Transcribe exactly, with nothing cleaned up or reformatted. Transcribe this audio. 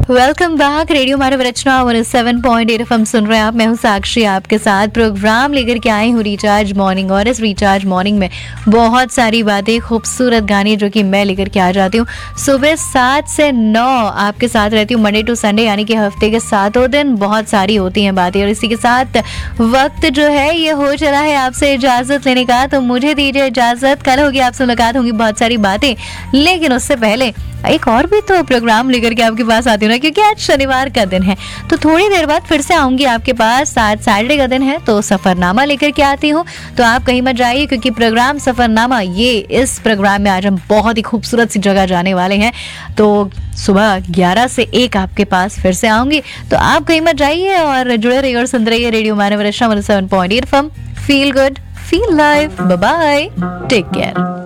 Welcome back. Radio मानव रचना one seven point eight F M सुन रहे हैं आप। मैं हूं साक्षी, आपके साथ प्रोग्राम लेकर के आई हूं रिचार्ज मॉर्निंग। और इस रिचार्ज मॉर्निंग में बहुत सारी बातें, खूबसूरत गाने जो कि मैं लेकर के आ जाती हूँ सुबह सात से नौ आपके साथ रहती हूँ, मंडे टू संडे, यानी कि हफ्ते के सातों दिन बहुत सारी होती हैं बातें। और इसी के साथ वक्त जो है ये हो चला है आपसे इजाजत लेने का, तो मुझे दीजिए इजाजत। कल होगी आपसे मुलाकात, होंगी बहुत सारी बातें, लेकिन उससे पहले एक और भी तो प्रोग्राम लेकर के आपके पास आती हूँ ना, क्योंकि आज शनिवार का दिन है। तो थोड़ी देर बाद फिर से आऊंगी आपके पास। आज सैटरडे का दिन है तो सफरनामा लेकर के आती हूँ। तो आप कहीं मत जाइए, क्योंकि प्रोग्राम सफरनामा, ये इस प्रोग्राम में आज हम बहुत ही खूबसूरत सी जगह जाने वाले हैं। तो सुबह ग्यारह से एक आपके पास फिर से आऊंगी, तो आप कहीं मत जाइए और जुड़े रहिए और सुनते रहिए रेडियो मानव रचना one seven point eight F M. Feel good, feel live. Bye bye, take care.